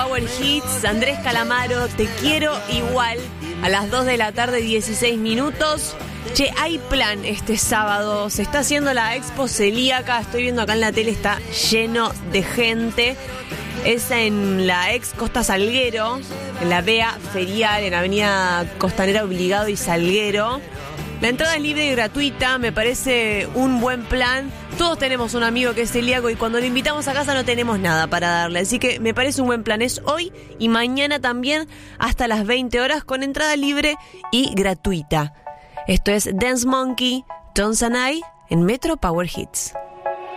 Power Hits, Andrés Calamaro, Te quiero igual, a las 2 de la tarde, 16 minutos. Che, hay plan este sábado, se está haciendo la Expo Celíaca, estoy viendo acá en la tele, está lleno de gente. Es en la ex Costa Salguero, en la Vea Ferial, en Avenida Costanera Obligado y Salguero. La entrada es libre y gratuita, me parece un buen plan. Todos tenemos un amigo que es celíaco y cuando lo invitamos a casa no tenemos nada para darle. Así que me parece un buen plan. Es hoy y mañana también hasta las 20 horas con entrada libre y gratuita. Esto es Dance Monkey, Tones and I en Metro Power Hits.